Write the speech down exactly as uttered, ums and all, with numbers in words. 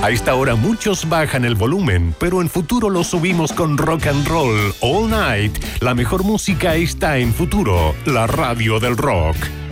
A esta hora muchos bajan el volumen, pero en Futuro lo subimos con Rock and Roll All Night. La mejor música está en Futuro, la radio del rock.